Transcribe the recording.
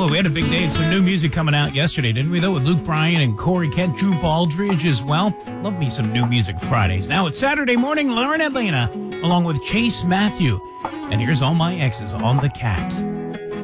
Well, we had a big day and some new music coming out yesterday, didn't we, though, with Luke Bryan and Corey Kent, Drew Baldridge as well. Love me some new music Fridays. Now it's Saturday morning, Lauren Atlanta, along with Chase Matthew. And here's All My Exes on the Cat.